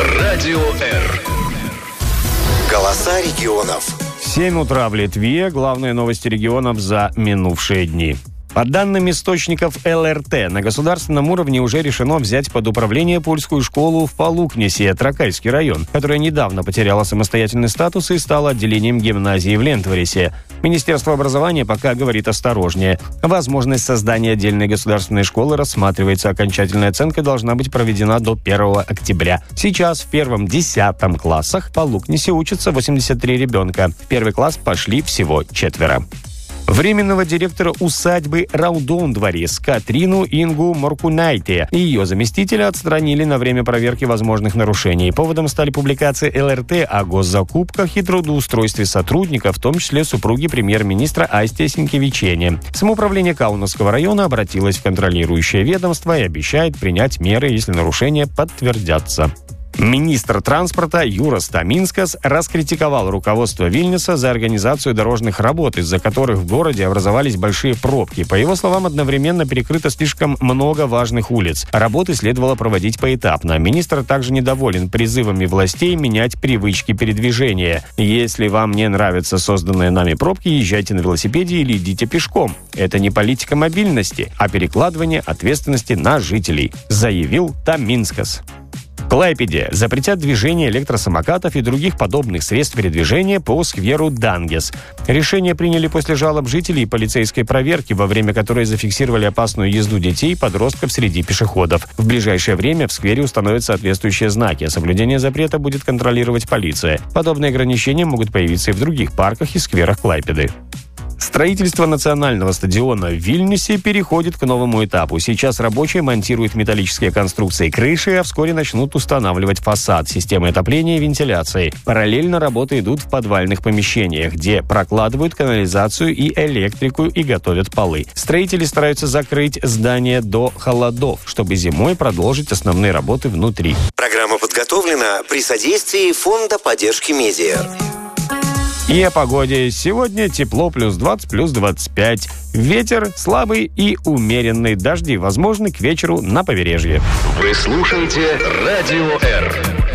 Радио Р. Голоса регионов. 7 утра в Литве. Главные новости регионов за минувшие дни. По данным источников ЛРТ, на государственном уровне уже решено взять под управление польскую школу в Полукнесе, Тракайский район, которая недавно потеряла самостоятельный статус и стала отделением гимназии в Лентварисе. Министерство образования пока говорит осторожнее. Возможность создания отдельной государственной школы рассматривается. Окончательная оценка должна быть проведена до 1 октября. Сейчас в 1-10 классах в Полукнесе учатся 83 ребенка. В первый класс пошли всего 4. Временного директора усадьбы Раудондварис Катрину Ингу Моркунайте и ее заместителя отстранили на время проверки возможных нарушений. Поводом стали публикации ЛРТ о госзакупках и трудоустройстве сотрудников, в том числе супруги премьер-министра Асти Синкевичени. Самоуправление Каунасского района обратилось в контролирующее ведомство и обещает принять меры, если нарушения подтвердятся. Министр транспорта Юрас Таминскас раскритиковал руководство Вильнюса за организацию дорожных работ, из-за которых в городе образовались большие пробки. По его словам, одновременно перекрыто слишком много важных улиц. Работы следовало проводить поэтапно. Министр также недоволен призывами властей менять привычки передвижения. Если вам не нравятся созданные нами пробки, езжайте на велосипеде или идите пешком. Это не политика мобильности, а перекладывание ответственности на жителей, заявил Таминскас. В Клайпеде запретят движение электросамокатов и других подобных средств передвижения по скверу Дангес. Решение приняли после жалоб жителей и полицейской проверки, во время которой зафиксировали опасную езду детей и подростков среди пешеходов. В ближайшее время в сквере установят соответствующие знаки. Соблюдение запрета будет контролировать полиция. Подобные ограничения могут появиться и в других парках и скверах Клайпеды. Строительство национального стадиона в Вильнюсе переходит к новому этапу. Сейчас рабочие монтируют металлические конструкции крыши, а вскоре начнут устанавливать фасад, системы отопления и вентиляции. Параллельно работы идут в подвальных помещениях, где прокладывают канализацию и электрику и готовят полы. Строители стараются закрыть здание до холодов, чтобы зимой продолжить основные работы внутри. Программа подготовлена при содействии Фонда поддержки медиа. И о погоде. Сегодня тепло +20, +25. Ветер слабый и умеренный. Дожди возможны к вечеру на побережье. Вы слушаете Радио Р.